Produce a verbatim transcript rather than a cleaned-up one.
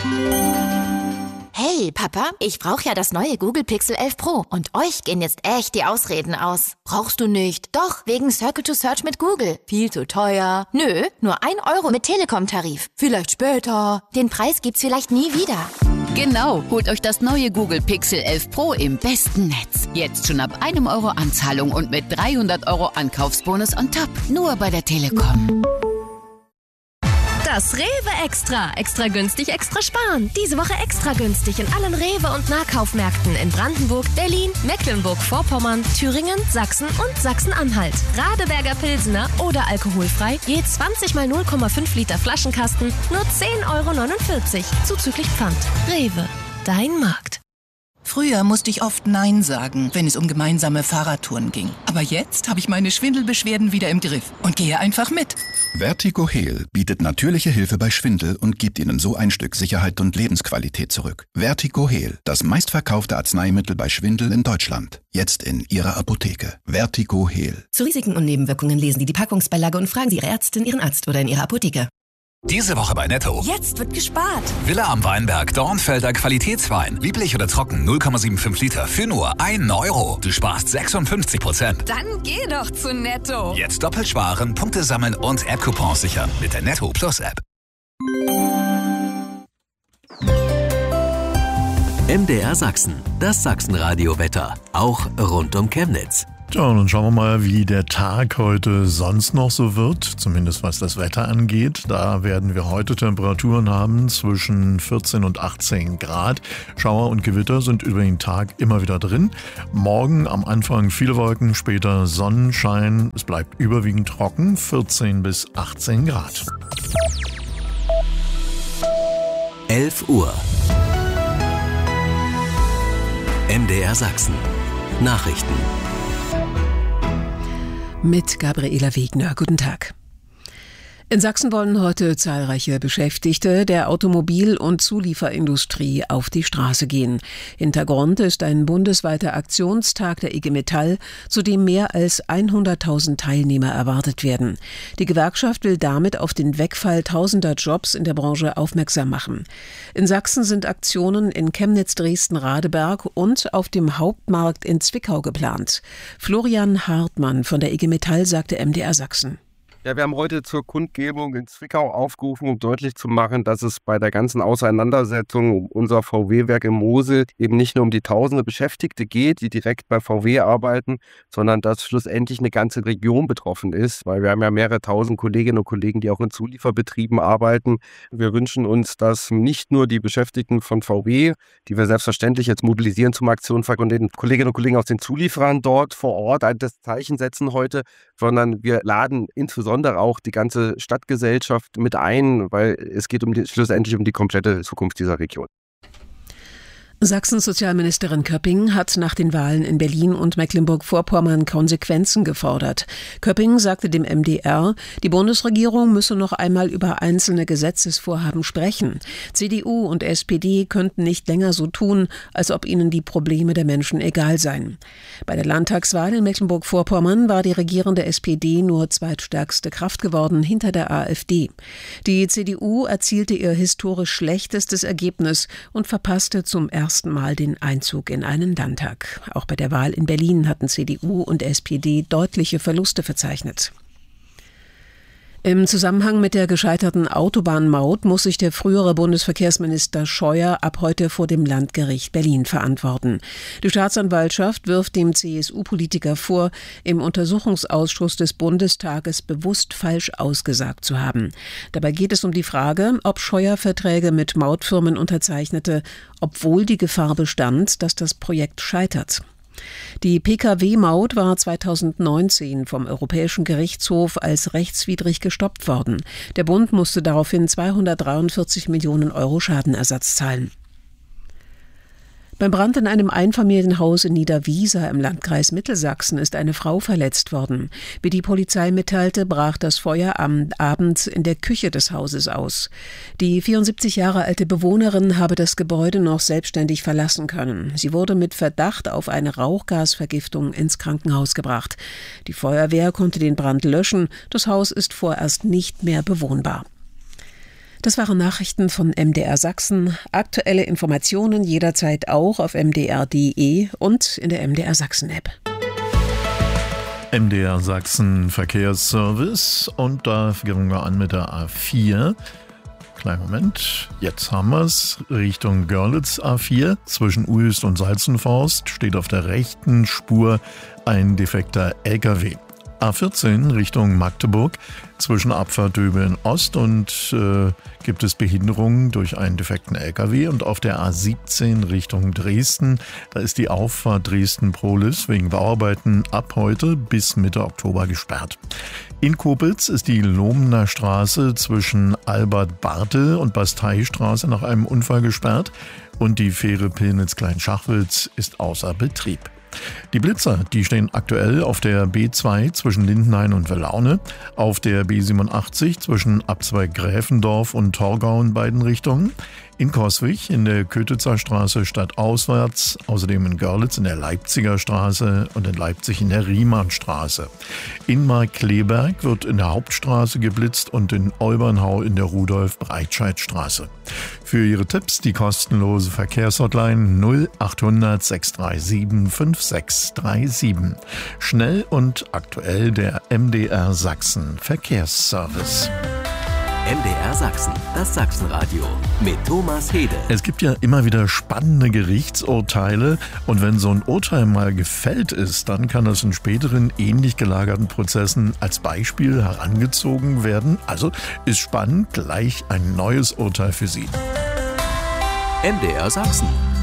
Hey, Papa, ich brauche ja das neue Google Pixel elf Pro und euch gehen jetzt echt die Ausreden aus. Brauchst du nicht? Doch, wegen Circle to Search mit Google. Viel zu teuer. Nö, nur ein Euro mit Telekom-Tarif. Vielleicht später. Den Preis gibt's vielleicht nie wieder. Genau, holt euch das neue Google Pixel elf Pro im besten Netz. Jetzt schon ab einem Euro Anzahlung und mit dreihundert Euro Ankaufsbonus on top. Nur bei der Telekom. Das Rewe Extra. Extra günstig, extra sparen. Diese Woche extra günstig in allen Rewe- und Nahkaufmärkten in Brandenburg, Berlin, Mecklenburg-Vorpommern, Thüringen, Sachsen und Sachsen-Anhalt. Radeberger Pilsener oder alkoholfrei, je zwanzig mal null Komma fünf Liter Flaschenkasten, nur zehn Euro neunundvierzig, zuzüglich Pfand. Rewe, dein Markt. Früher musste ich oft Nein sagen, wenn es um gemeinsame Fahrradtouren ging. Aber jetzt habe ich meine Schwindelbeschwerden wieder im Griff und gehe einfach mit. Vertigo Heal bietet natürliche Hilfe bei Schwindel und gibt Ihnen so ein Stück Sicherheit und Lebensqualität zurück. Vertigo Heal, das meistverkaufte Arzneimittel bei Schwindel in Deutschland. Jetzt in Ihrer Apotheke. Vertigo Heal. Zu Risiken und Nebenwirkungen lesen Sie die Packungsbeilage und fragen Sie Ihre Ärztin, Ihren Arzt oder in Ihrer Apotheke. Diese Woche bei Netto. Jetzt wird gespart. Villa am Weinberg, Dornfelder Qualitätswein. Lieblich oder trocken, null Komma fünfundsiebzig Liter für nur einen Euro. Du sparst sechsundfünfzig Prozent. Dann geh doch zu Netto. Jetzt doppelt sparen, Punkte sammeln und App-Coupons sichern mit der Netto Plus App. M D R Sachsen, das Sachsenradio-Wetter. Auch rund um Chemnitz. Tja, und dann schauen wir mal, wie der Tag heute sonst noch so wird, zumindest was das Wetter angeht. Da werden wir heute Temperaturen haben zwischen vierzehn und achtzehn Grad. Schauer und Gewitter sind über den Tag immer wieder drin. Morgen am Anfang viele Wolken, später Sonnenschein. Es bleibt überwiegend trocken, vierzehn bis achtzehn Grad. elf Uhr. M D R Sachsen. Nachrichten. Mit Gabriela Wegner. Guten Tag. In Sachsen wollen heute zahlreiche Beschäftigte der Automobil- und Zulieferindustrie auf die Straße gehen. Hintergrund ist ein bundesweiter Aktionstag der I G Metall, zu dem mehr als hunderttausend Teilnehmer erwartet werden. Die Gewerkschaft will damit auf den Wegfall tausender Jobs in der Branche aufmerksam machen. In Sachsen sind Aktionen in Chemnitz, Dresden, Radeberg und auf dem Hauptmarkt in Zwickau geplant. Florian Hartmann von der I G Metall sagte M D R Sachsen. Ja, wir haben heute zur Kundgebung in Zwickau aufgerufen, um deutlich zu machen, dass es bei der ganzen Auseinandersetzung um unser V W-Werk in Mosel eben nicht nur um die tausende Beschäftigte geht, die direkt bei V W arbeiten, sondern dass schlussendlich eine ganze Region betroffen ist, weil wir haben ja mehrere tausend Kolleginnen und Kollegen, die auch in Zulieferbetrieben arbeiten. Wir wünschen uns, dass nicht nur die Beschäftigten von V W, die wir selbstverständlich jetzt mobilisieren zum Aktionstag und den Kolleginnen und Kollegen aus den Zulieferern dort vor Ort das Zeichen setzen heute, sondern wir laden insbesondere auch die ganze Stadtgesellschaft mit ein, weil es geht um die, schlussendlich um die komplette Zukunft dieser Region. Sachsens Sozialministerin Köpping hat nach den Wahlen in Berlin und Mecklenburg-Vorpommern Konsequenzen gefordert. Köpping sagte dem M D R, die Bundesregierung müsse noch einmal über einzelne Gesetzesvorhaben sprechen. C D U und S P D könnten nicht länger so tun, als ob ihnen die Probleme der Menschen egal seien. Bei der Landtagswahl in Mecklenburg-Vorpommern war die regierende S P D nur zweitstärkste Kraft geworden, hinter der AfD. Die C D U erzielte ihr historisch schlechtestes Ergebnis und verpasste zum ersten Mal den Einzug in einen Landtag. Auch bei der Wahl in Berlin hatten C D U und S P D deutliche Verluste verzeichnet. Im Zusammenhang mit der gescheiterten Autobahnmaut muss sich der frühere Bundesverkehrsminister Scheuer ab heute vor dem Landgericht Berlin verantworten. Die Staatsanwaltschaft wirft dem C S U-Politiker vor, im Untersuchungsausschuss des Bundestages bewusst falsch ausgesagt zu haben. Dabei geht es um die Frage, ob Scheuer Verträge mit Mautfirmen unterzeichnete, obwohl die Gefahr bestand, dass das Projekt scheitert. Die P K W-Maut war zweitausendneunzehn vom Europäischen Gerichtshof als rechtswidrig gestoppt worden. Der Bund musste daraufhin zweihundertdreiundvierzig Millionen Euro Schadenersatz zahlen. Beim Brand in einem Einfamilienhaus in Niederwiesa im Landkreis Mittelsachsen ist eine Frau verletzt worden. Wie die Polizei mitteilte, brach das Feuer am Abend in der Küche des Hauses aus. Die vierundsiebzig Jahre alte Bewohnerin habe das Gebäude noch selbstständig verlassen können. Sie wurde mit Verdacht auf eine Rauchgasvergiftung ins Krankenhaus gebracht. Die Feuerwehr konnte den Brand löschen. Das Haus ist vorerst nicht mehr bewohnbar. Das waren Nachrichten von M D R Sachsen. Aktuelle Informationen jederzeit auch auf m d r punkt d e und in der M D R Sachsen App. M D R Sachsen Verkehrsservice und da fangen wir an mit der A vier. Kleinen Moment, jetzt haben wir es. Richtung Görlitz A vier zwischen Uelst und Salzenforst steht auf der rechten Spur ein defekter L K W. A vierzehn Richtung Magdeburg zwischen Abfahrt Döbeln Ost und äh, gibt es Behinderungen durch einen defekten L K W. Und auf der A siebzehn Richtung Dresden, da ist die Auffahrt Dresden-Prohlis wegen Bauarbeiten ab heute bis Mitte Oktober gesperrt. In Kobitz ist die Lohmener Straße zwischen Albert-Bartel und Basteistraße nach einem Unfall gesperrt und die Fähre Pillnitz-Kleinschachwitz ist außer Betrieb. Die Blitzer, die stehen aktuell auf der B zwei zwischen Lindenhain und Welaune, auf der B siebenundachtzig zwischen Abzweig Gräfendorf und Torgau in beiden Richtungen, in Coswig in der Kötitzer Straße stadtauswärts, außerdem in Görlitz in der Leipziger Straße und in Leipzig in der Riemannstraße. In Markkleeberg wird in der Hauptstraße geblitzt und in Olbernhau in der Rudolf-Breitscheid-Straße. Für Ihre Tipps die kostenlose Verkehrshotline null achthundert sechs drei sieben fünf sechs drei sieben. Schnell und aktuell der M D R Sachsen Verkehrsservice. M D R Sachsen, das Sachsenradio mit Thomas Hede. Es gibt ja immer wieder spannende Gerichtsurteile und wenn so ein Urteil mal gefällt ist, dann kann das in späteren ähnlich gelagerten Prozessen als Beispiel herangezogen werden. Also ist spannend, gleich ein neues Urteil für Sie. M D R Sachsen.